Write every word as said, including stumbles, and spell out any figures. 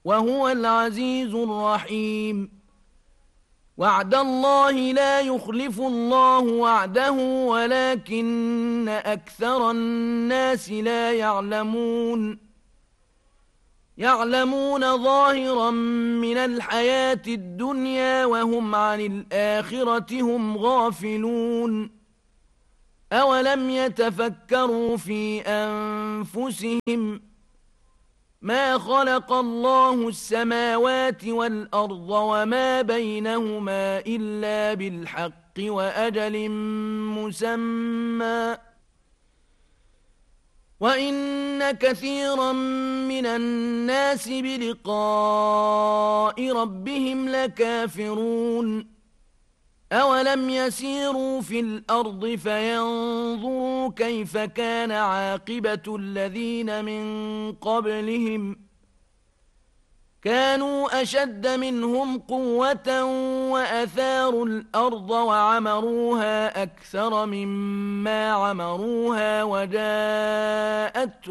وهو العزيز الرحيم. وعد الله لا يخلف الله وعده ولكن أكثر الناس لا يعلمون يعلمون ظاهرا من الحياة الدنيا وهم عن الآخرة هم غافلون. أولم يتفكروا في أنفسهم ما خلق الله السماوات والأرض وما بينهما إلا بالحق وأجل مسمى وإن كثيرا من الناس بلقاء ربهم لكافرون. أولم يسيروا في الأرض فينظروا كيف كان عاقبة الذين من قبلهم كانوا أشد منهم قوة وأثاروا الأرض وعمروها أكثر مما عمروها وجاءت